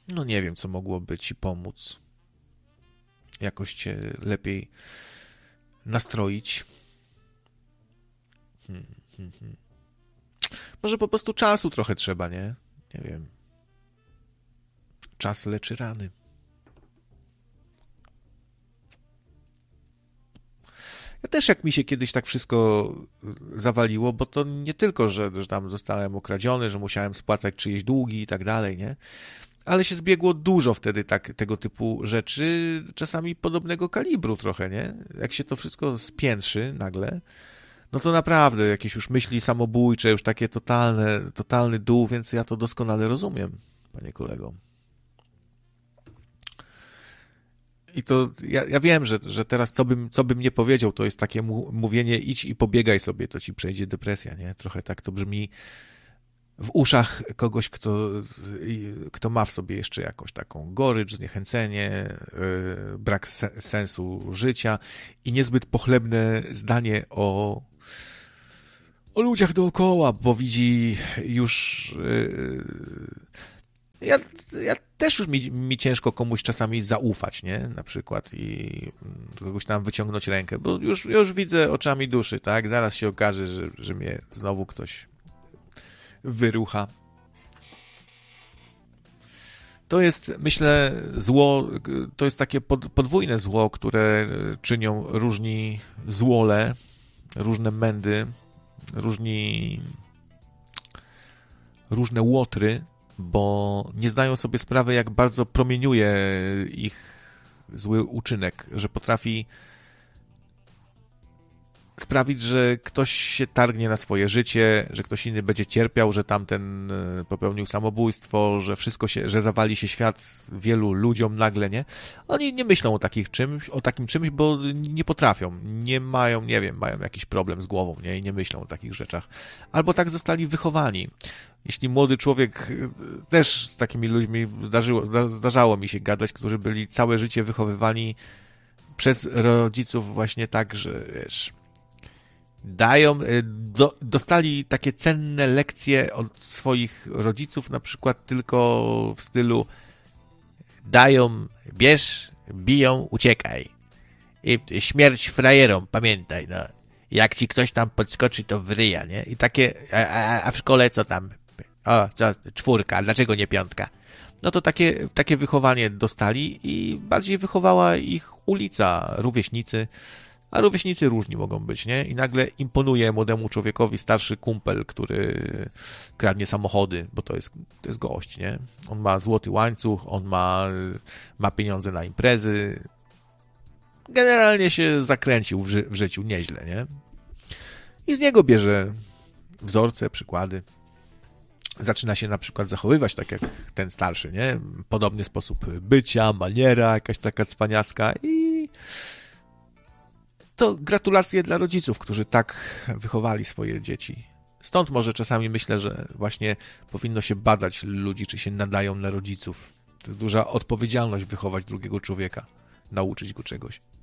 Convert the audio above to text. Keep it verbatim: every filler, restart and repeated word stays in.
No nie wiem, co mogłoby ci pomóc. Jakoś cię lepiej nastroić. Hmm, hmm, hmm. Może po prostu czasu trochę trzeba, nie? Nie wiem. Czas leczy rany. Ja też jak mi się kiedyś tak wszystko zawaliło, bo to nie tylko, że, że tam zostałem okradziony, że musiałem spłacać czyjeś długi i tak dalej, nie? Ale się zbiegło dużo wtedy tak, tego typu rzeczy, czasami podobnego kalibru trochę, nie? Jak się to wszystko spiętrzy nagle, no to naprawdę jakieś już myśli samobójcze, już takie totalne, totalny dół, więc ja to doskonale rozumiem, panie kolego. I to ja, ja wiem, że, że teraz co bym, co bym nie powiedział, to jest takie mówienie idź i pobiegaj sobie, to ci przejdzie depresja, nie? Trochę tak to brzmi w uszach kogoś, kto, kto ma w sobie jeszcze jakąś taką gorycz, zniechęcenie, yy, brak se- sensu życia i niezbyt pochlebne zdanie o, o ludziach dookoła, bo widzi już... Yy, Ja, ja też już mi, mi ciężko komuś czasami zaufać, nie? Na przykład i kogoś tam wyciągnąć rękę, bo już, już widzę oczami duszy, tak? Zaraz się okaże, że, że mnie znowu ktoś wyrucha. To jest, myślę, zło, to jest takie pod, podwójne zło, które czynią różni złole, różne mędy, różni, różne łotry, bo nie zdają sobie sprawy, jak bardzo promieniuje ich zły uczynek, że potrafi sprawić, że ktoś się targnie na swoje życie, że ktoś inny będzie cierpiał, że tamten popełnił samobójstwo, że wszystko się, że zawali się świat wielu ludziom nagle, nie? Oni nie myślą o takich czymś, o takim czymś, bo nie potrafią, nie mają, nie wiem, mają jakiś problem z głową, nie? I nie myślą o takich rzeczach. Albo tak zostali wychowani. Jeśli młody człowiek, też z takimi ludźmi zdarzyło, zdarzało mi się gadać, którzy byli całe życie wychowywani przez rodziców właśnie tak, że wiesz, dają, do, dostali takie cenne lekcje od swoich rodziców, na przykład tylko w stylu dają, bierz, biją, uciekaj. I śmierć frajerom, pamiętaj, no. Jak ci ktoś tam podskoczy, to wryja, nie? I takie, a, a w szkole co tam? O, co, czwórka, dlaczego nie piątka? No to takie, takie wychowanie dostali i bardziej wychowała ich ulica, rówieśnicy, a rówieśnicy różni mogą być, nie? I nagle imponuje młodemu człowiekowi starszy kumpel, który kradnie samochody, bo to jest, to jest gość, nie? On ma złoty łańcuch, on ma, ma pieniądze na imprezy. Generalnie się zakręcił w, ży- w życiu nieźle, nie? I z niego bierze wzorce, przykłady. Zaczyna się na przykład zachowywać tak jak ten starszy, nie? Podobny sposób bycia, maniera, jakaś taka cwaniacka i to gratulacje dla rodziców, którzy tak wychowali swoje dzieci. Stąd może czasami myślę, że właśnie powinno się badać ludzi, czy się nadają na rodziców. To jest duża odpowiedzialność wychować drugiego człowieka, nauczyć go czegoś.